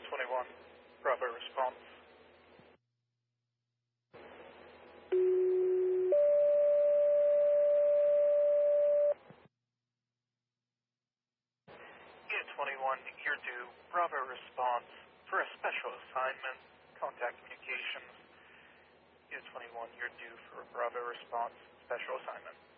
21, Bravo response. Unit 21, you're due. Bravo response for a special assignment. Contact communications. Unit 21, you're due for a Bravo response. Special assignment.